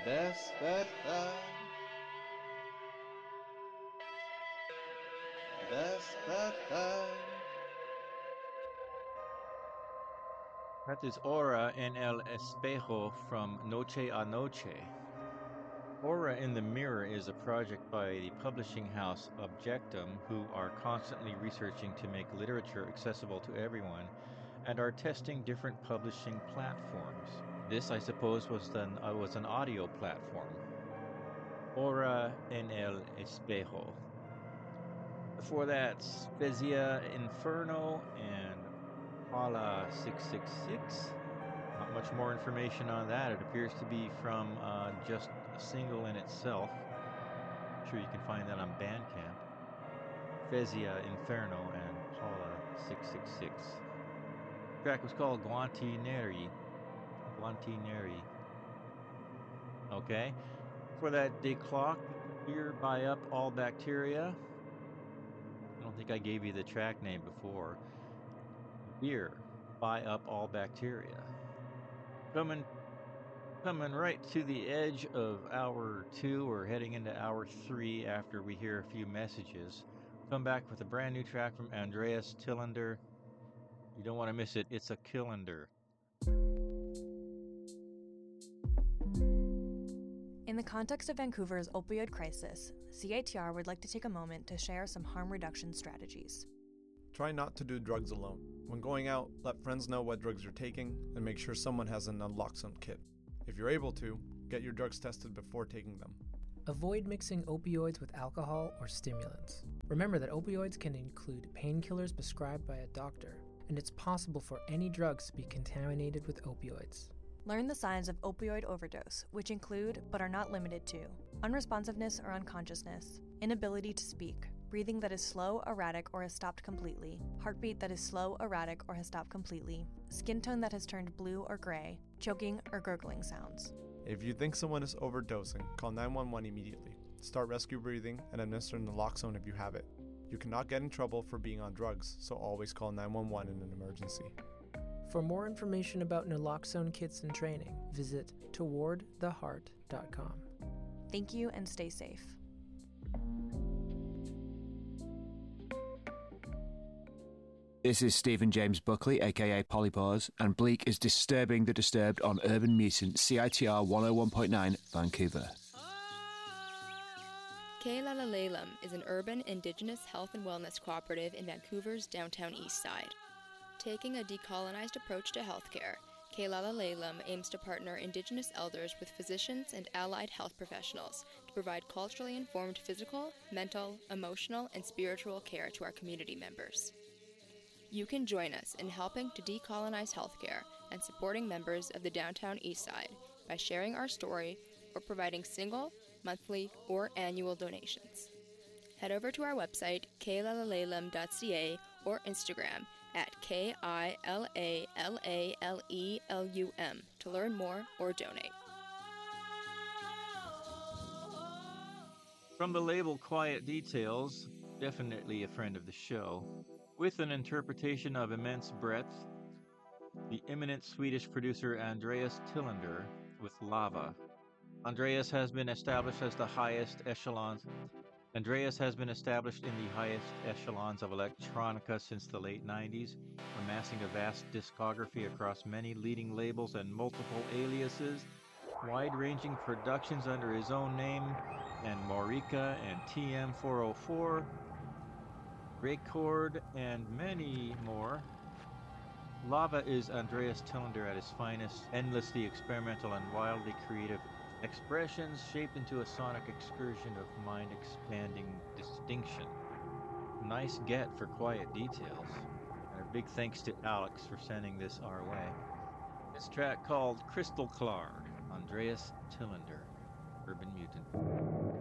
Despertar, despertar. That is Aura en el Espejo from Noche a Noche. Aura in the Mirror is a project by the publishing house Objectum, who are constantly researching to make literature accessible to everyone and are testing different publishing platforms. This, I suppose, was an audio platform. Aura en el Espejo. Before that, Spezia Inferno and Hala 666. Not much more information on that. It appears to be from just a single in itself. I'm sure you can find that on Bandcamp. Spezia Inferno and Hala 666. The track was called Guantineri. Okay. For that, De Clock, Beer Buy Up All Bacteria. I don't think I gave you the track name before. Beer Buy Up All Bacteria. Coming right to the edge of hour 2. We're heading into hour 3 after we hear a few messages. Come back with a brand new track from Andreas Tillander. You don't want to miss it. It's a Killander. In the context of Vancouver's opioid crisis, CITR would like to take a moment to share some harm reduction strategies. Try not to do drugs alone. When going out, let friends know what drugs you're taking and make sure someone has an naloxone kit. If you're able to, get your drugs tested before taking them. Avoid mixing opioids with alcohol or stimulants. Remember that opioids can include painkillers prescribed by a doctor, and it's possible for any drugs to be contaminated with opioids. Learn the signs of opioid overdose, which include, but are not limited to, unresponsiveness or unconsciousness, inability to speak, breathing that is slow, erratic, or has stopped completely, heartbeat that is slow, erratic, or has stopped completely, skin tone that has turned blue or gray, choking or gurgling sounds. If you think someone is overdosing, call 911 immediately. Start rescue breathing and administer naloxone if you have it. You cannot get in trouble for being on drugs, so always call 911 in an emergency. For more information about naloxone kits and training, visit towardtheheart.com. Thank you and stay safe. This is Stephen James Buckley, aka Polypause, and Bleak is disturbing the disturbed on Urban Mutant CITR 101.9 Vancouver. Keilalalalem is an urban Indigenous health and wellness cooperative in Vancouver's downtown east side. Taking a decolonized approach to healthcare, Keilalalalem aims to partner Indigenous elders with physicians and allied health professionals to provide culturally informed physical, mental, emotional, and spiritual care to our community members. You can join us in helping to decolonize healthcare and supporting members of the downtown east side by sharing our story or providing single, monthly, or annual donations. Head over to our website, keilalalalem.ca, or Instagram at KILALALELUM to learn more or donate. From the label Quiet Details, definitely a friend of the show, with an interpretation of immense breadth, the eminent Swedish producer Andreas Tillander with Lava. Andreas has been established in the highest echelons of electronica since the late 90s, amassing a vast discography across many leading labels and multiple aliases, wide-ranging productions under his own name, and Morica and TM404, Raycord, and many more. Lava is Andreas Tillander at his finest, endlessly experimental and wildly creative expressions shaped into a sonic excursion of mind-expanding distinction. Nice get for Quiet Details. And a big thanks to Alex for sending this our way. This track called Crystal Clark, Andreas Tillander, Urban Mutant.